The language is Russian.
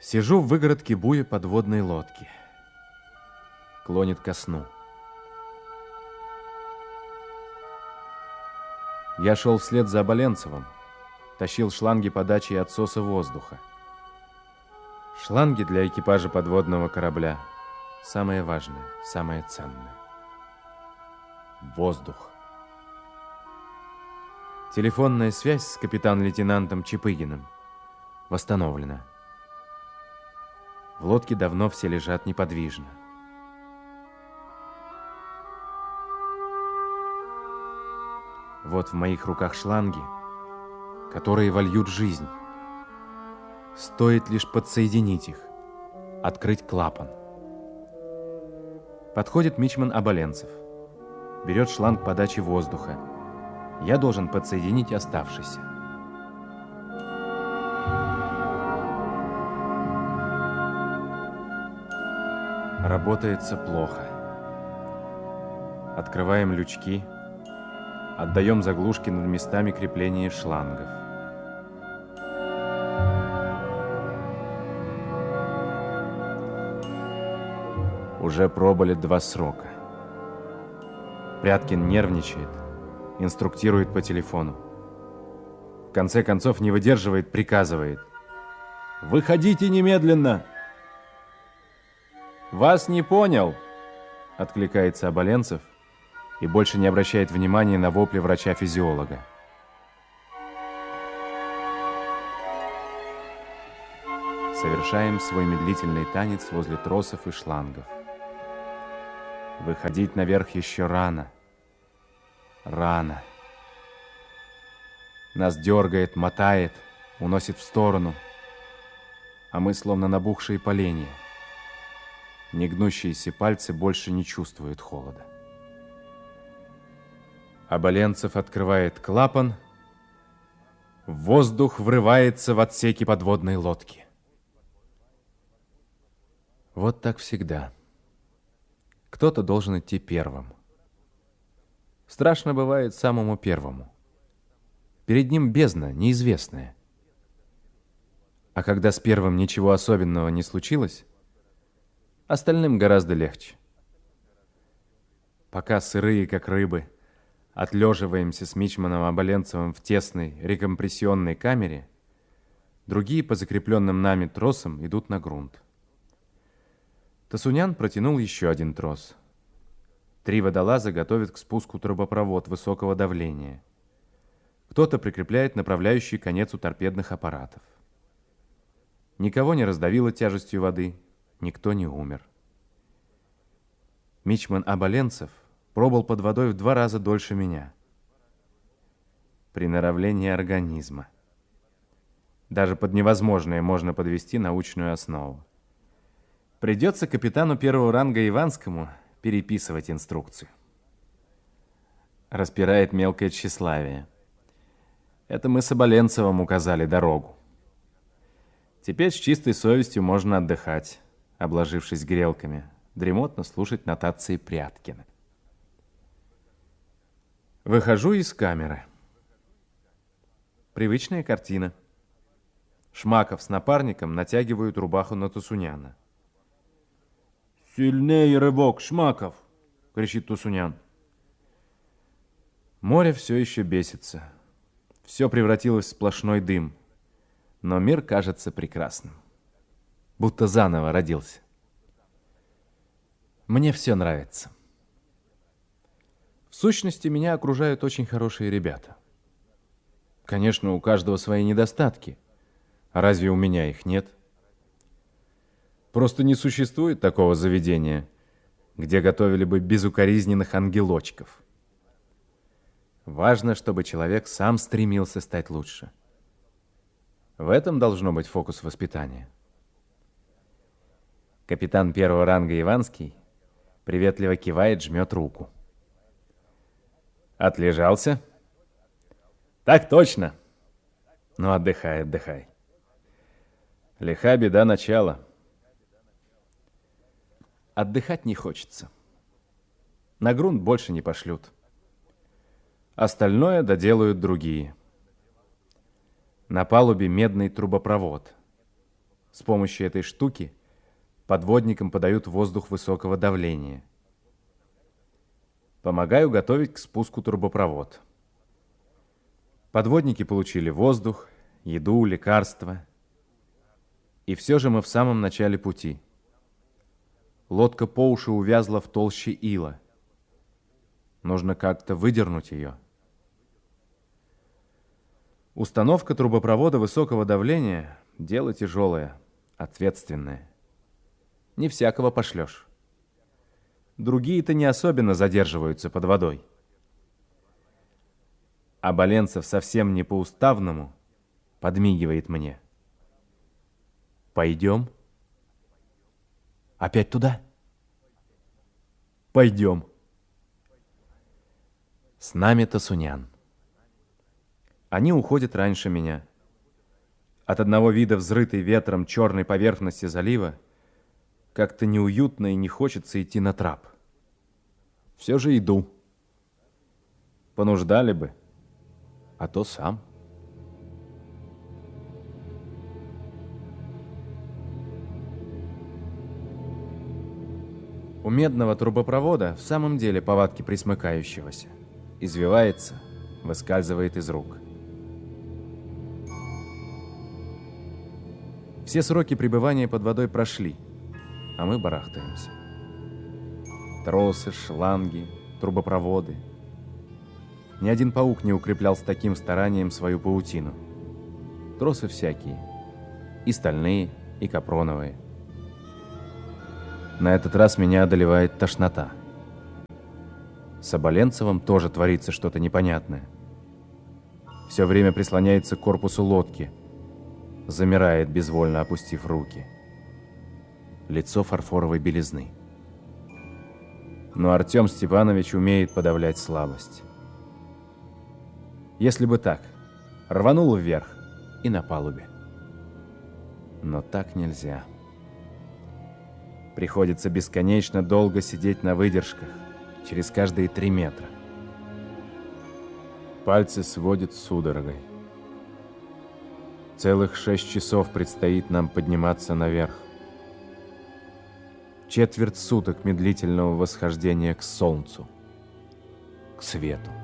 Сижу в выгородке буя подводной лодки. Клонит ко сну. Я шел вслед за Оболенцевым, тащил шланги подачи и отсоса воздуха. Шланги для экипажа подводного корабля – самое важное, самое ценное. Воздух. Телефонная связь с капитан-лейтенантом Чапыгиным восстановлена. В лодке давно все лежат неподвижно. Вот в моих руках шланги, которые вольют жизнь. Стоит лишь подсоединить их, открыть клапан. Подходит мичман Оболенцев, берет шланг подачи воздуха. Я должен подсоединить оставшийся. Работается плохо. Открываем лючки, отдаем заглушки над местами крепления шлангов. Уже пробыли 2 срока. Пряткин нервничает, инструктирует по телефону. В конце концов не выдерживает, приказывает: «Выходите немедленно!» «Вас не понял!» — откликается Оболенцев и больше не обращает внимания на вопли врача-физиолога. Совершаем свой медлительный танец возле тросов и шлангов. Выходить наверх еще рано. Рано. Нас дергает, мотает, уносит в сторону, а мы словно набухшие поленья. Негнущиеся пальцы больше не чувствуют холода. Оболенцев открывает клапан. Воздух врывается в отсеки подводной лодки. Вот так всегда. Кто-то должен идти первым. Страшно бывает самому первому. Перед ним бездна, неизвестная. А когда с первым ничего особенного не случилось, остальным гораздо легче. Пока сырые, как рыбы, отлеживаемся с мичманом Оболенцевым в тесной рекомпрессионной камере, другие по закрепленным нами тросам идут на грунт. Тасунян протянул еще 1 трос. 3 водолаза готовят к спуску трубопровод высокого давления. Кто-то прикрепляет направляющий конец у торпедных аппаратов. Никого не раздавило тяжестью воды, никто не умер. Мичман Оболенцев пробыл под водой в 2 раза дольше меня. Приноровление организма. Даже под невозможное можно подвести научную основу. Придется капитану 1-го ранга Иванскому переписывать инструкцию. Распирает мелкое тщеславие. Это мы с Оболенцевым указали дорогу. Теперь с чистой совестью можно отдыхать, обложившись грелками, дремотно слушать нотации Пряткина. Выхожу из камеры. Привычная картина. Шмаков с напарником натягивают рубаху на Тасуняна. «Сильнее рыбок, Шмаков!» — кричит Тасунян. Море все еще бесится. Все превратилось в сплошной дым. Но мир кажется прекрасным. Будто заново родился. Мне все нравится. В сущности, меня окружают очень хорошие ребята. Конечно, у каждого свои недостатки. А разве у меня их нет? Просто не существует такого заведения, где готовили бы безукоризненных ангелочков. Важно, чтобы человек сам стремился стать лучше. В этом должно быть фокус воспитания. Капитан 1-го ранга Иванский приветливо кивает, жмет руку. «Отлежался?» «Так точно!» «Ну, отдыхай, отдыхай. Лиха беда начала». Отдыхать не хочется. На грунт больше не пошлют. Остальное доделают другие. На палубе медный трубопровод. С помощью этой штуки подводникам подают воздух высокого давления. Помогаю готовить к спуску трубопровод. Подводники получили воздух, еду, лекарства. И все же мы в самом начале пути. Лодка по уши увязла в толще ила. Нужно как-то выдернуть ее. Установка трубопровода высокого давления – дело тяжелое, ответственное. Не всякого пошлешь. Другие-то не особенно задерживаются под водой. А Боленцев совсем не по-уставному подмигивает мне. Пойдем? Опять туда? Пойдем. С нами Тасунян. Они уходят раньше меня. От одного вида взрытой ветром черной поверхности залива как-то неуютно и не хочется идти на трап. Все же иду. Понуждали бы, а то сам. У медного трубопровода в самом деле повадки присмыкающегося. Извивается, выскальзывает из рук. Все сроки пребывания под водой прошли, а мы барахтаемся. Тросы, шланги, трубопроводы. Ни один паук не укреплял с таким старанием свою паутину. Тросы всякие. И стальные, и капроновые. На этот раз меня одолевает тошнота. С Оболенцевым тоже творится что-то непонятное. Все время прислоняется к корпусу лодки. Замирает, безвольно опустив руки. Лицо фарфоровой белизны. Но Артем Степанович умеет подавлять слабость. Если бы так, рванул вверх и на палубе. Но так нельзя. Приходится бесконечно долго сидеть на выдержках, через каждые 3 метра. Пальцы сводят судорогой. Целых 6 часов предстоит нам подниматься наверх. Четверть суток медлительного восхождения к солнцу, к свету.